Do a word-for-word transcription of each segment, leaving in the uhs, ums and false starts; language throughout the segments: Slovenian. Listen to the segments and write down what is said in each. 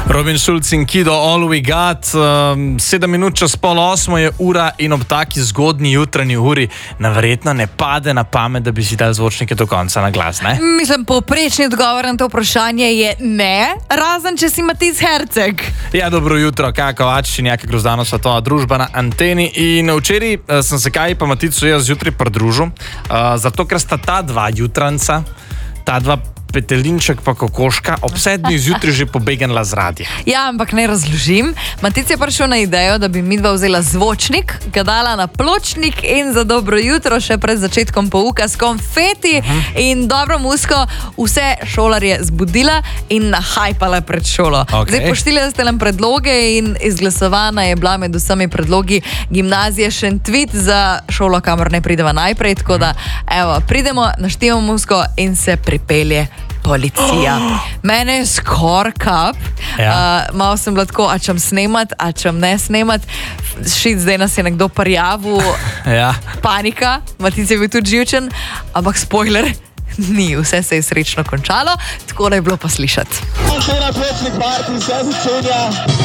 Robin Schulz in Kido, All We Got. Um, sedem minut čez pol osmo je ura in ob taki zgodnji jutranji uri naverjetno ne pade na pamet, da bi si dali zvočnike do konca na glas, ne? Mislim, poprečni odgovor na to vprašanje je ne, razen če si Matic Herceg. Ja, dobro jutro, Kaka Vačič in Jaka Grozdano, Svetovna družba na Anteni. In včeraj uh, sem se kaj pa Maticu jaz zjutraj pridružil, uh, zato ker sta ta dva jutranca, ta dva Petelinček pa kokoška ob sedmih zjutraj že pobegnila z radia. Ja, ampak ne razložim. Matic je prišel na idejo, da bi midva vzela zvočnik, ga dala na pločnik in za dobro jutro še pred začetkom pouka s konfeti uh-huh. in dobro muziko vse šolarje zbudila in nahajpala pred šolo. Okay. Zdaj poštili ste nam predloge in izglasovana je bila med vsemi predlogi gimnazije Šentvid za šolo, kamor ne prideva najprej, tako da evo, pridemo, naštevamo muziko in se pripelje policija. Oh. Mene je skor kap. Ja. Uh, malo sem bila tako, a čem snemat, a čem ne snemat. Šit, zdaj nas je nekdo prijavil. Ja. Panika. Matic je bil tudi živčen. Ampak spoiler, ni. Vse se je srečno končalo. Tako da je bilo pa slišati. Še na pločnik party, vse začenja.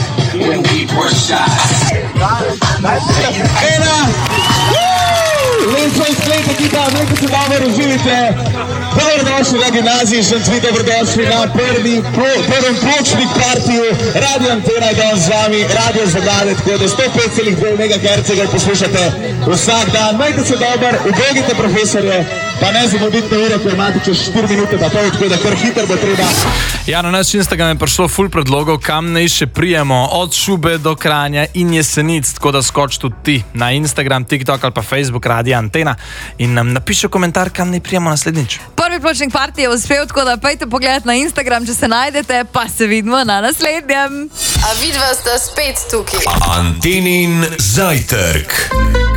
Ena! Lepo izgled ekipa, nekaj se dobro uživite. Dobrodošli na gimnaziji Šentvid, dobrodošli na prvi, pro, prvem pločnik partiju. Radio Antena je danes z vami, radio Zagade, tako da sto pet celih dve megaherca poslušate vsak dan. Majte se dober, ubogite profesorje, pa ne zamudite uro, ker imate čez štiri minute pa pol, tako da kar hiter bo treba. Ja, na naš Instagram je prišlo ful predlogov, kam naj še prijemo, od Šube do Kranja in Jesenic, tako da skoč tudi ti na Instagram, TikTok ali pa Facebook Radio Antena in nam napiši komentar, kam naj prijemo naslednjič. Prvi pločnik partije je uspel, tako da pejte pogledati na Instagram, če se najdete, pa se vidimo na naslednjem. A vidva sta spet tukaj. Antenin zajtrk.